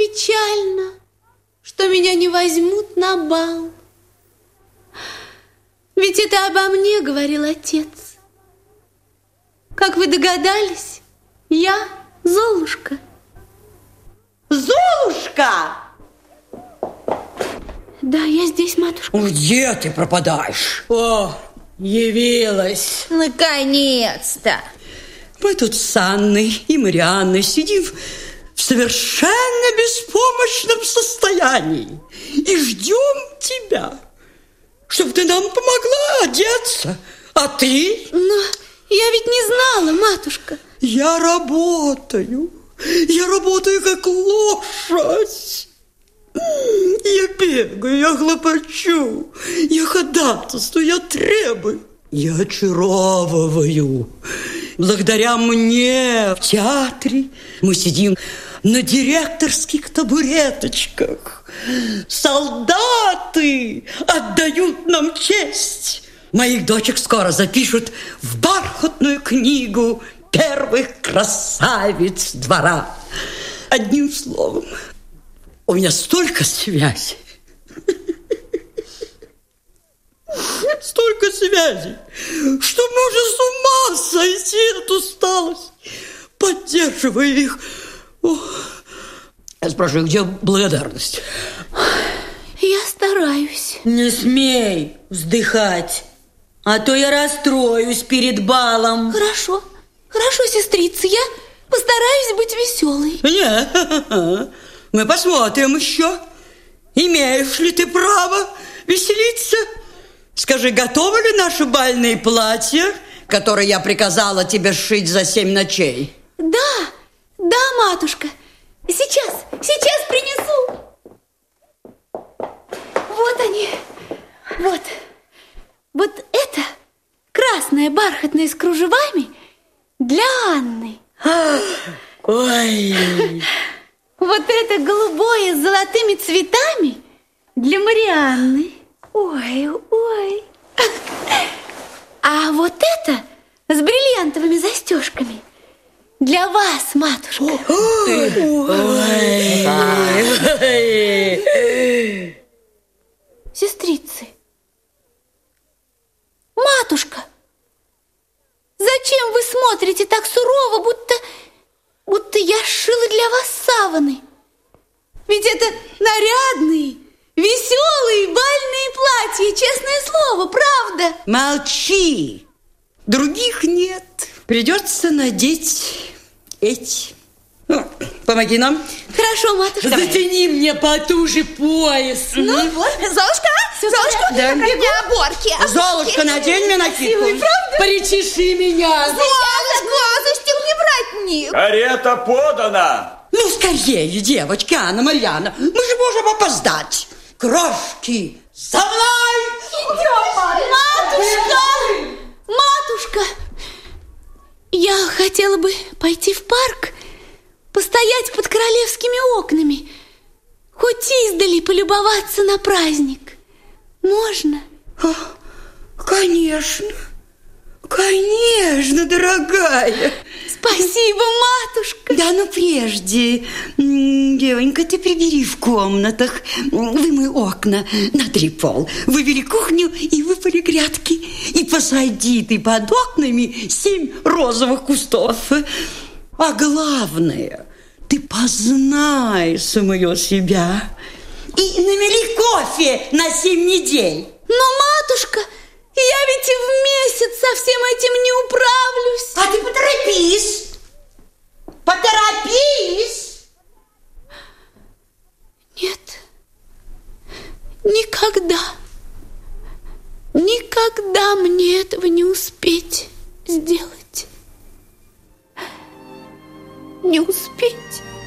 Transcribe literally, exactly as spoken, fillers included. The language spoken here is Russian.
печально, что меня не возьмут на бал. Ведь это обо мне говорил отец. Как вы догадались, я Золушка. Золушка! Да, я здесь, матушка. Где ты пропадаешь? О, явилась. Наконец-то. Мы тут с Анной и Марианной сидим в совершенно беспомощном состоянии и ждем тебя, чтобы ты нам помогла одеться. А ты? Но я ведь не знала, матушка. Я работаю. Я работаю как лошадь. Я бегаю, я хлопочу, я ходатайствую, я требую, я очаровываю. Благодаря мне в театре мы сидим на директорских табуреточках. Солдаты отдают нам честь. Моих дочек скоро запишут в бархатную книгу первых красавиц двора. Одним словом, у меня столько связей. Столько связей, что можно с ума сойти от усталости, поддерживая их. О, я спрашиваю, где благодарность? Я стараюсь. Не смей вздыхать, а то я расстроюсь перед балом. Хорошо, хорошо, сестрица, я постараюсь быть веселой. Нет, мы посмотрим еще. Имеешь ли ты право веселиться? Скажи, готовы ли наши бальные платья, которые я приказала тебе сшить за семь ночей? Да, да, матушка. Сейчас, сейчас принесу. Вот они. Вот. Вот это красное бархатное с кружевами для Анны. Ой. Вот это голубое с золотыми цветами для Марианны. Ой, ой. А вот это с бриллиантовыми застежками для вас, матушка. Ой. Сестрицы. Матушка, зачем вы смотрите так сурово, будто, будто я сшила для вас саваны? Ведь это нарядные, веселые бальные платья, честное слово, правда? Молчи. Других нет. Придется надеть эти. Ну, помоги нам. Хорошо, матушка. Затяни мне потуже пояс. Ну вот, Золушка, Золушка, Да. бегу оборки. Золушка, надень мне накидку. Причеши меня. Золушка, застегни воротник. Карета подана. Ну, скорее, девочки, Анна, Марьяна. Мы же можем опоздать. Крошки, за мной! Матушка! Матушка! Я хотела бы пойти в парк, постоять под королевскими окнами, хоть издали полюбоваться на праздник. Можно? О, конечно, конечно, дорогая. Спасибо, матушка. Да, но прежде, м, девонька, ты прибери в комнатах, м, вымой окна, натри пол, вывери кухню и выпали грядки. И посади ты под окнами семь розовых кустов. А главное, ты познай самое себя и намели кофе на семь недель. Но, матушка, я ведь и в месяц со всем этим не управлюсь. А ты поторопись. Поторопись. Нет, никогда, никогда мне этого не успеть сделать. Не успеть.